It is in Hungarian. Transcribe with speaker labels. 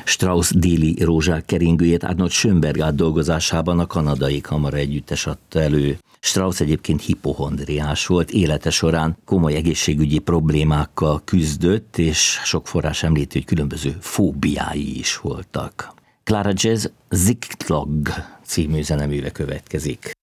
Speaker 1: Strauss déli rózsák keringőjét Arnold Schönberg átdolgozásában a kanadai kamara együttes adta elő. Strauss egyébként hipohondriás volt, élete során komoly egészségügyi problémákkal küzdött, és sok forrás említi, hogy különböző fóbiái is voltak. Clara Jazz Ziklag című zeneműve következik.